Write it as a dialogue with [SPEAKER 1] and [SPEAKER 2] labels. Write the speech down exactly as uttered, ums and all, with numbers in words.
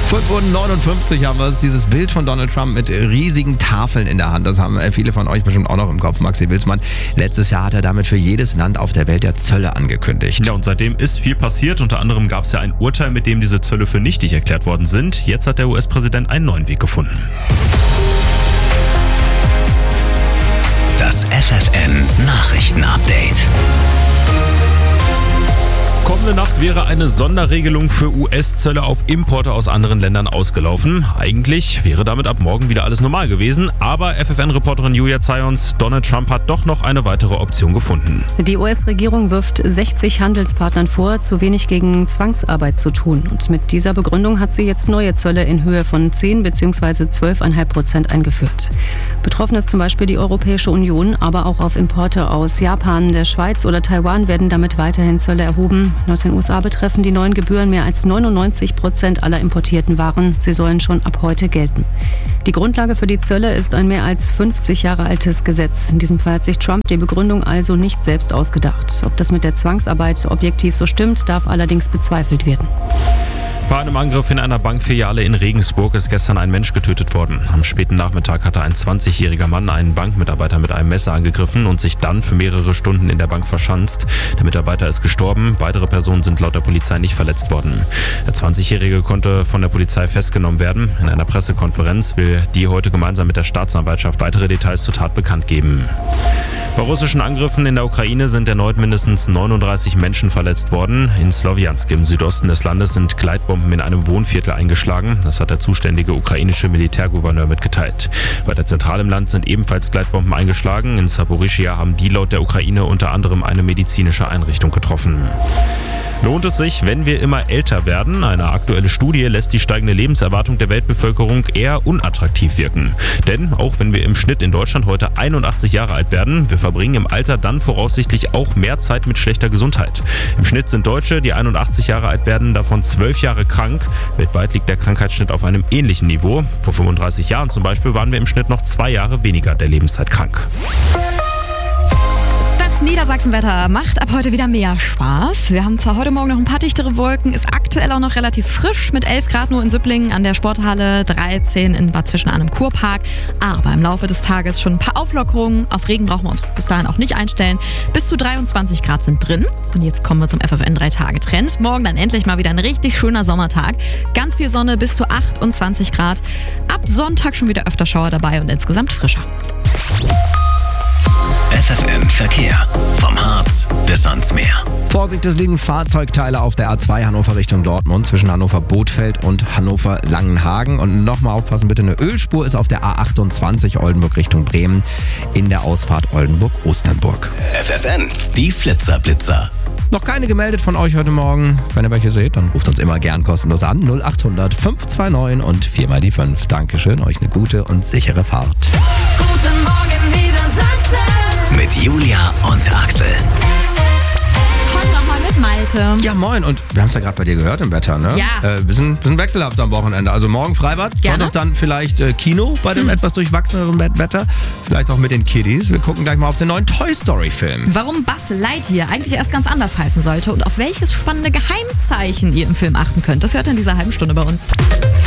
[SPEAKER 1] fünf Uhr neunundfünfzig haben wir es. Dieses Bild von Donald Trump mit riesigen Tafeln in der Hand. Das haben viele von euch bestimmt auch noch im Kopf. Maxi Wilsmann. Letztes Jahr hat er damit für jedes Land auf der Welt ja Zölle angekündigt.
[SPEAKER 2] Ja, und seitdem ist viel passiert. Unter anderem gab es ja ein Urteil, mit dem diese Zölle für nichtig erklärt worden sind. Jetzt hat der U S-Präsident einen neuen Weg gefunden.
[SPEAKER 3] Das F F N-Nachrichten-Update.
[SPEAKER 2] Kommende Nacht wäre eine Sonderregelung für U S-Zölle auf Importe aus anderen Ländern ausgelaufen. Eigentlich wäre damit ab morgen wieder alles normal gewesen. Aber F F N-Reporterin Julia Zayons, Donald Trump hat doch noch eine weitere Option gefunden.
[SPEAKER 4] Die U S-Regierung wirft sechzig Handelspartnern vor, zu wenig gegen Zwangsarbeit zu tun. Und mit dieser Begründung hat sie jetzt neue Zölle in Höhe von zehn bzw. zwölf Komma fünf Prozent eingeführt. Betroffen ist zum Beispiel die Europäische Union, aber auch auf Importe aus Japan, der Schweiz oder Taiwan werden damit weiterhin Zölle erhoben. Laut den U S A betreffen die neuen Gebühren mehr als neunundneunzig Prozent aller importierten Waren. Sie sollen schon ab heute gelten. Die Grundlage für die Zölle ist ein mehr als fünfzig Jahre altes Gesetz. In diesem Fall hat sich Trump die Begründung also nicht selbst ausgedacht. Ob das mit der Zwangsarbeit objektiv so stimmt, darf allerdings bezweifelt werden.
[SPEAKER 2] Bei einem Angriff in einer Bankfiliale in Regensburg ist gestern ein Mensch getötet worden. Am späten Nachmittag hatte ein zwanzigjähriger Mann einen Bankmitarbeiter mit einem Messer angegriffen und sich dann für mehrere Stunden in der Bank verschanzt. Der Mitarbeiter ist gestorben, weitere Personen sind laut der Polizei nicht verletzt worden. Der zwanzigjährige konnte von der Polizei festgenommen werden. In einer Pressekonferenz will die heute gemeinsam mit der Staatsanwaltschaft weitere Details zur Tat bekannt geben. Bei russischen Angriffen in der Ukraine sind erneut mindestens neununddreißig Menschen verletzt worden. In Slowiansk im Südosten des Landes sind Gleitbomben in einem Wohnviertel eingeschlagen. Das hat der zuständige ukrainische Militärgouverneur mitgeteilt. Weiter zentral im Land sind ebenfalls Gleitbomben eingeschlagen. In Saporischschja haben die laut der Ukraine unter anderem eine medizinische Einrichtung getroffen. Lohnt es sich, wenn wir immer älter werden? Eine aktuelle Studie lässt die steigende Lebenserwartung der Weltbevölkerung eher unattraktiv wirken. Denn auch wenn wir im Schnitt in Deutschland heute einundachtzig Jahre alt werden, wir verbringen im Alter dann voraussichtlich auch mehr Zeit mit schlechter Gesundheit. Im Schnitt sind Deutsche, die einundachtzig Jahre alt werden, davon zwölf Jahre krank. Weltweit liegt der Krankheitsschnitt auf einem ähnlichen Niveau. Vor fünfunddreißig Jahren zum Beispiel waren wir im Schnitt noch zwei Jahre weniger der Lebenszeit krank.
[SPEAKER 5] Das Niedersachsenwetter macht ab heute wieder mehr Spaß. Wir haben zwar heute Morgen noch ein paar dichtere Wolken, ist aktuell auch noch relativ frisch mit elf Grad nur in Süpplingen an der Sporthalle, dreizehn in Bad Zwischenahn im Kurpark. Aber im Laufe des Tages schon ein paar Auflockerungen. Auf Regen brauchen wir uns bis dahin auch nicht einstellen. Bis zu dreiundzwanzig Grad sind drin. Und jetzt kommen wir zum F F N drei Tage Trend. Morgen dann endlich mal wieder ein richtig schöner Sommertag. Ganz viel Sonne bis zu achtundzwanzig Grad. Ab Sonntag schon wieder öfter Schauer dabei und insgesamt frischer.
[SPEAKER 3] F F N Verkehr. Vom Harz bis ans Meer.
[SPEAKER 1] Vorsicht, es liegen Fahrzeugteile auf der A zwei Hannover Richtung Dortmund zwischen Hannover-Bothfeld und Hannover-Langenhagen. Und nochmal aufpassen bitte, eine Ölspur ist auf der A achtundzwanzig Oldenburg Richtung Bremen in der Ausfahrt Oldenburg-Osternburg.
[SPEAKER 3] F F N, die Flitzer-Blitzer.
[SPEAKER 1] Noch keine gemeldet von euch heute Morgen. Wenn ihr welche seht, dann ruft uns immer gern kostenlos an. null acht hundert fünf zwei neun und viermal die fünf. Dankeschön, euch eine gute und sichere Fahrt.
[SPEAKER 6] Guten Morgen Niedersachsen.
[SPEAKER 3] Mit Julia und Axel.
[SPEAKER 5] Komm doch mal mit, Malte.
[SPEAKER 1] Ja, moin. Und wir haben es ja gerade bei dir gehört im Wetter, ne?
[SPEAKER 5] Ja.
[SPEAKER 1] Äh, bisschen, bisschen wechselhaft am Wochenende. Also morgen Freibad,
[SPEAKER 5] Gerne.
[SPEAKER 1] Sonntag dann vielleicht äh, Kino bei dem hm. etwas durchwachseneren Wetter. Vielleicht auch mit den Kiddies. Wir gucken gleich mal auf den neuen Toy Story Film.
[SPEAKER 5] Warum Buzz Lightyear eigentlich erst ganz anders heißen sollte und auf welches spannende Geheimzeichen ihr im Film achten könnt, das hört ihr in dieser halben Stunde bei uns.